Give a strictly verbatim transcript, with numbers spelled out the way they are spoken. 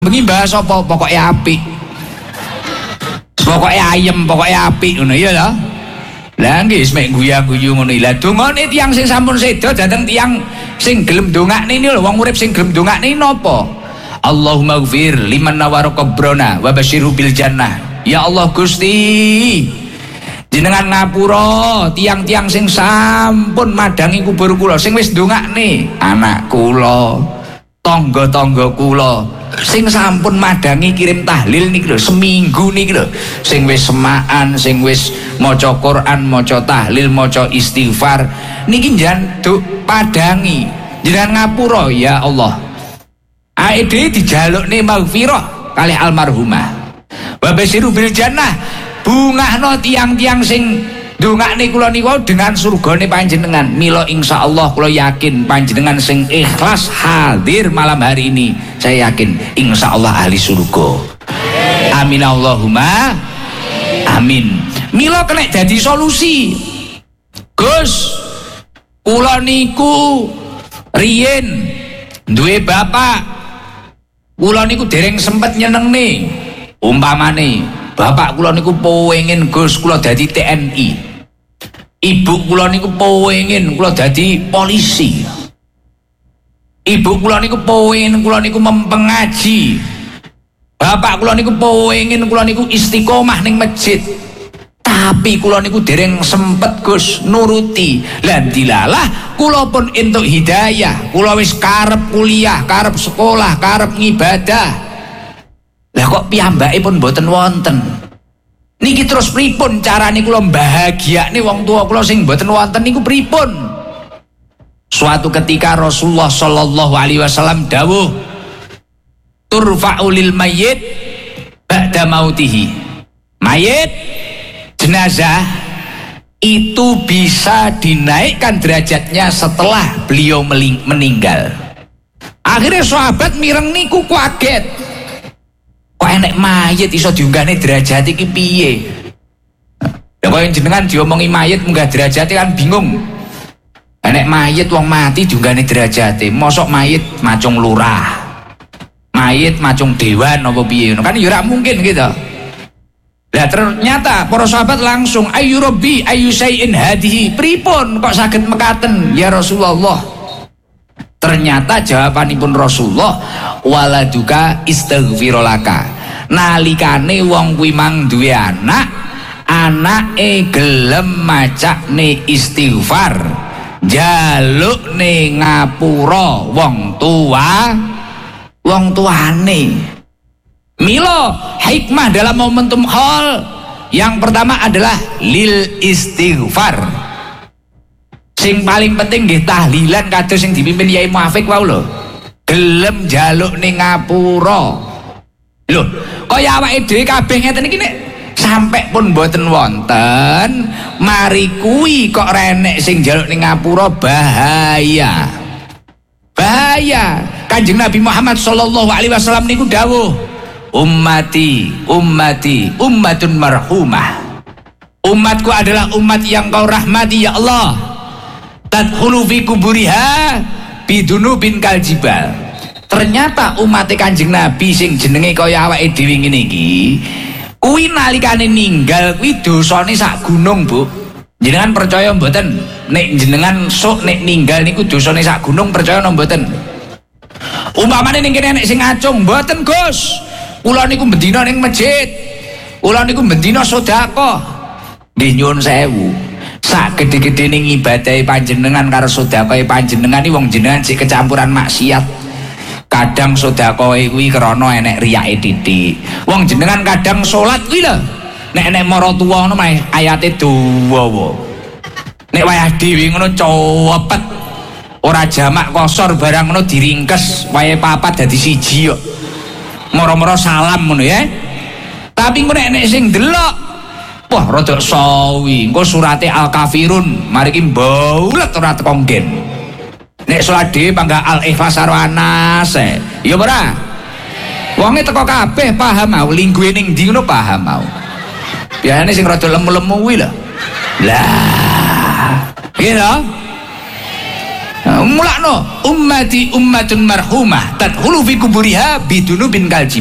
bengi bahas apa pokoke apik. Pokoke ayem, pokoke apik ngono ya lho. Lah nggih mek guya-guyu ngono. Lah dongane tiyang sing sampun seda dhateng tiyang sing gelem ndongakne niku lho, wong urip sing gelem ndongakne napa? Allahumma ighfir liman nawara qabrana wa basyirhu bil jannah. Ya Allah Gusti, jenengan ngapura tiang-tiang sing sampun madangi kubur kula, sing wis ndongakne anak kula, tangga-tangga kula sing sampun madangi kirim tahlil niki lho seminggu niki lho, sing wis semaan, sing wis maca Quran, maca tahlil, maca istighfar niki njantuk padangi jenengan ngapura ya Allah. Ae dijalukne maghfirah kalih almarhumah wa basiru bil jannah, bungahno tiang-tiang sing ndongakne kula niku dengan surgane panjenengan. Mila insyaallah kula yakin panjenengan sing ikhlas hadir malam hari ini, saya yakin insyaallah ahli surga. Amin Allahumma amin. Mila kena dadi solusi. Gus, kula niku riyen duwe bapak, kula niku dereng sempet nyenengne. Umpamane bapak kula niku pengen Gus kula dadi T N I, ibu kula niku pengen kula dadi polisi, ibu kula niku pengen kula niku mempengaji, bapak kula niku pengen kula niku istiqomah ning masjid, tapi kula niku dereng sempet Gus nuruti. Lan dilalah kula pun entuk hidayah, kula wis karep kuliah, karep sekolah, karep ngibadah. Lah kok piyambake pun mboten wonten. Niki terus pripun carane kula bahagiakne wong tua kula sing mboten wonten niku pripun? Suatu ketika Rasulullah sallallahu alaihi wasallam dawuh, turfa'u lil mayyit ba'da mautihi. Mayit, jenazah itu bisa dinaikkan derajatnya setelah beliau meninggal. Akhirnya sahabat mireng niku kaget. Kok enek mayit iso diunggahne derajat iki piye? Lah kok jenengan diomongi mayit munggah derajat kan bingung. Enek mayit wong mati diunggahne derajate, mosok mayit macung lurah, mayit macung dewan apa piye kan ya ora mungkin gitu. Lah ternyata para sahabat langsung ayu rabbi ayu sayin hadihi, pripun kok saged mekaten ya Rasulullah? Ternyata jawabanipun Rasulullah, waladuka istighfirolaka. Nalikane wong kuwi mang duwe anak, anake gelem macakne istighfar, jalukne ngapura wong tua, wong tuane. Milo hikmah dalam momentum haul yang pertama adalah lil istighfar. Sing paling penting nggih tahlilan kados sing dipimpin Yai Muafik wau lho. Gelem jalukne ngapura. Lho, kaya awake dhewe kabeh ngeten iki nek sampe pun mboten wonten, mari kuwi kok renek sing jalukne ngapura, bahaya. Bahaya. Kanjeng Nabi Muhammad sallallahu alaihi wasallam niku dawuh, ummati, ummati, ummatun marhumah. Umatku adalah umat yang kau rahmati ya Allah. Tadkhulu fi kuburiha bidunubin kaljibal. Ternyata umat Kanjeng Nabi sing jenenge kaya awake dhewe ngene iki, kuwi nalikane ninggal kuwi dosane sak gunung, Bu. Jenengan percaya mboten nek jenengan sok nek ninggal niku dosane sak gunung, percaya napa mboten? Umpamane ning kene nek sing ngacung, mboten Gus. Kula niku bendina ning masjid. Kula niku bendina sedekah. Nggih nyuwun sewu. Sak gede-gede ning ibadahe panjenengan karo sedekahe panjenengan iki wong jenengan sik kecampuran maksiat. Kadang sedekahe kuwi krana enek riyake titik. Wong jenengan kadang salat kuwi lho. Nek enek mara tuwa ngono mah ayate dawa. Nek wayah dhewe ngono cepet. Ora jamak kosor barang ngono diringkes wae papat dadi siji kok. Mara-mara salam ngono ya. Tapi ngono enek sing delok, wah rada sawi, engko surate Al-Kafirun mari ki mbaulet ora teko nggen. Nek salat dhewe pangga Al-Ikhlas karo Anas e. Ya ora? Wonge teko kabeh paham mau lingguhe ning ndi ngono paham mau. Biasane sing rada lemu-lemu kuwi lho. Lah, iki lho. mulakno ummati ummatun marhumah tadkhulu fi kuburiha bidunubin kalji